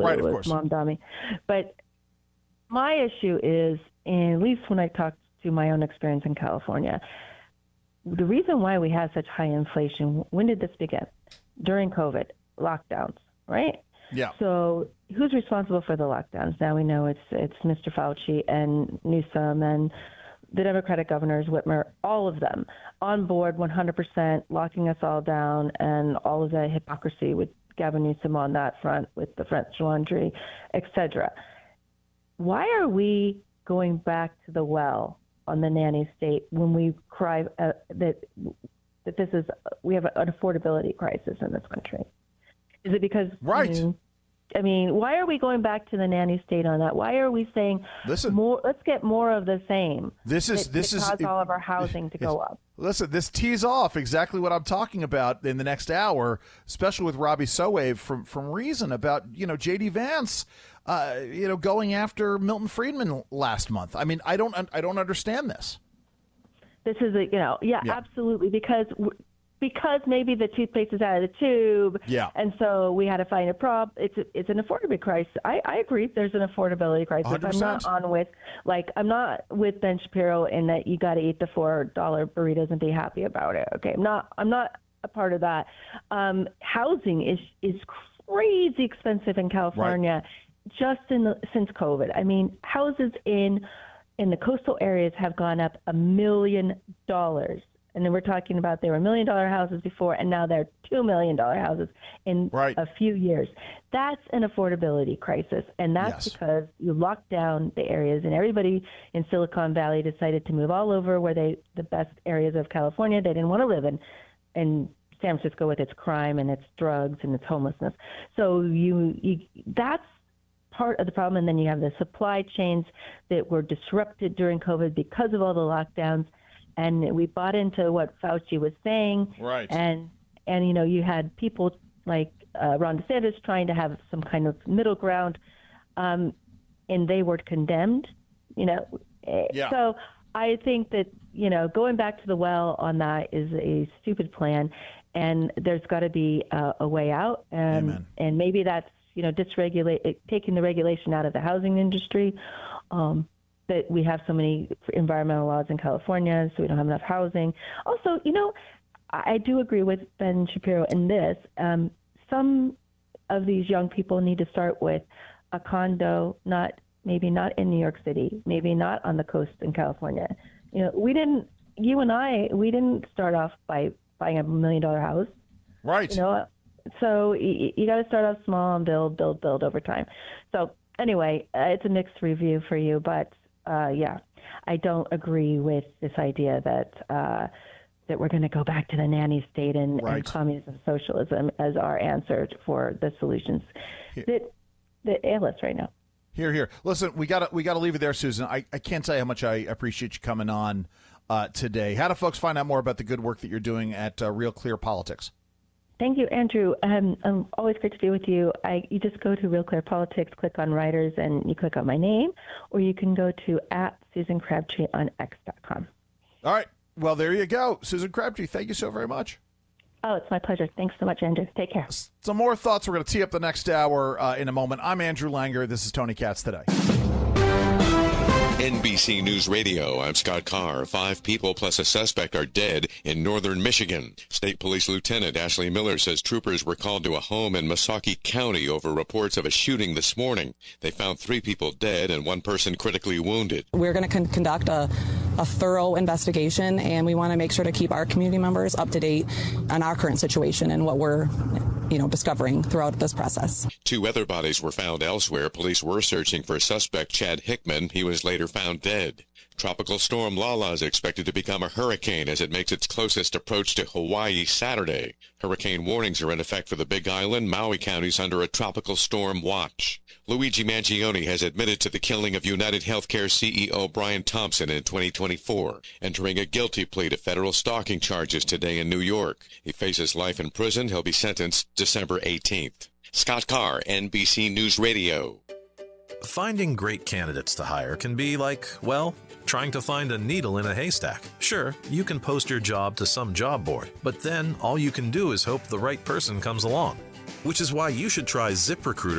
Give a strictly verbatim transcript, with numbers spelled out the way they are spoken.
Hulu Right, of with course. Mamdani. But my issue is, and at least when I talk to my own experience in California, the reason why we have such high inflation, when did this begin? During COVID, lockdowns, right? Yeah. So who's responsible for the lockdowns? Now we know it's it's Mister Fauci and Newsom and the Democratic governors, Whitmer, all of them on board one hundred percent, locking us all down, and all of the hypocrisy with Gavin Newsom on that front with the French Laundry, et cetera. Why are we going back to the well on the nanny state when we cry uh, that that this is we have an affordability crisis in this country? Is it because right? I mean, I mean, why are we going back to the nanny state on that? Why are we saying Listen, more? Let's get more of the same. This is to, this to is cause it, all of our housing to go up. Listen, this tees off exactly what I'm talking about in the next hour, especially with Robbie Soave from from Reason about you know J D Vance, uh, you know going after Milton Friedman last month. I mean, I don't I don't understand this. This is a you know yeah, Yeah. absolutely because. Because maybe the toothpaste is out of the tube, yeah, and so we had to find a prop. It's a, it's an affordability crisis. I, I agree. There's an affordability crisis. one hundred percent. I'm not on with like I'm not with Ben Shapiro in that you got to eat the four dollar burritos and be happy about it. Okay, I'm not. I'm not a part of that. Um, housing is is crazy expensive in California, right. just in the, since COVID. I mean, houses in in the coastal areas have gone up a million dollars. And then we're talking about they were million dollar houses before, and now they're two million dollar houses in right. a few years. That's an affordability crisis, and that's yes. because you locked down the areas, and everybody in Silicon Valley decided to move all over where they the best areas of California they didn't want to live in, in San Francisco with its crime and its drugs and its homelessness. So you, you that's part of the problem, and then you have the supply chains that were disrupted during COVID because of all the lockdowns. And we bought into what Fauci was saying. Right. And, and you know, you had people like uh, Ron DeSantis trying to have some kind of middle ground, um, and they were condemned, you know. Yeah. So I think that, you know, going back to the well on that is a stupid plan, and there's got to be a, a way out. And, Amen. And maybe that's, you know, dysregulate, taking the regulation out of the housing industry. Um that we have so many environmental laws in California, so we don't have enough housing. Also, you know, I do agree with Ben Shapiro in this. Um, some of these young people need to start with a condo, not maybe not in New York City, maybe not on the coast in California. You know, we didn't, you and I, we didn't start off by buying a million dollar house. Right. You know, so you, you got to start off small and build, build, build over time. So anyway, uh, it's a mixed review for you, but Uh, yeah, I don't agree with this idea that uh, that we're going to go back to the nanny state and, right. and communism, socialism as our answer for the solutions here. that that ail us right now. Here, here. Listen, we got we got to leave it there, Susan. I, I can't tell you how much I appreciate you coming on uh, today. How do folks find out more about the good work that you're doing at uh, Real Clear Politics? Thank you, Andrew. Um, I'm always great to be with you. I, you just go to Real Clear Politics, click on Writers, and you click on my name, or you can go to at Susan Crabtree on X dot com. All right. Well, there you go. Susan Crabtree, thank you so very much. Oh, it's my pleasure. Thanks so much, Andrew. Take care. Some more thoughts. We're going to tee up the next hour uh, in a moment. I'm Andrew Langer. This is Tony Katz Today. N B C News Radio, I'm Scott Carr. Five people plus a suspect are dead in northern Michigan. State Police Lieutenant Ashley Miller says troopers were called to a home in Mesauke County over reports of a shooting this morning. They found three people dead and one person critically wounded. We're going to con- conduct a, a thorough investigation, and we want to make sure to keep our community members up to date on our current situation and what we're you know, discovering throughout this process. Two other bodies were found elsewhere. Police were searching for suspect Chad Hickman. He was later found dead. Tropical storm Lala is expected to become a hurricane as it makes its closest approach to Hawaii Saturday. Hurricane warnings are in effect for the Big Island. Maui County's under a tropical storm watch. Luigi Mangione has admitted to the killing of United Healthcare C E O Brian Thompson in twenty twenty-four, entering a guilty plea to federal stalking charges today in New York. He faces life in prison. He'll be sentenced December eighteenth. Scott Carr, N B C News Radio. Finding great candidates to hire can be like, well, trying to find a needle in a haystack. Sure, you can post your job to some job board, but then all you can do is hope the right person comes along. Which is why you should try ZipRecruiter